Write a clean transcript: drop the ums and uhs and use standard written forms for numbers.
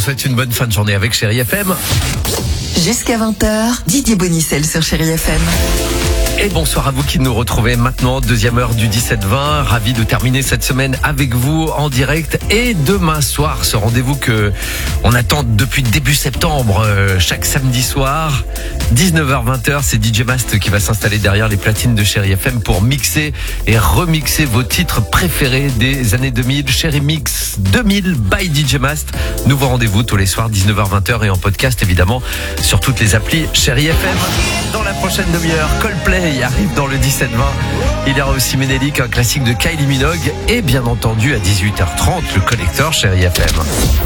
souhaite une bonne fin de journée avec Chérie FM. Jusqu'à 20h, Didier Bonicel sur Chérie FM. Et bonsoir à vous qui nous retrouvez maintenant, deuxième heure du 17-20. Ravi de terminer cette semaine avec vous en direct. Et demain soir, ce rendez-vous que on attend depuis début septembre, chaque samedi soir, 19h-20h, c'est DJ Mast qui va s'installer derrière les platines de Chérie FM pour mixer et remixer vos titres préférés des années 2000. Chérie Mix 2000 by DJ Mast. Nouveau rendez-vous tous les soirs, 19h-20h et en podcast évidemment sur toutes les applis Chérie FM. Dans la prochaine demi-heure, Coldplay arrive dans le 17-20. Il y aura aussi Ménélique, un classique de Kylie Minogue et bien entendu à 18h30 le collecteur Chérie FM.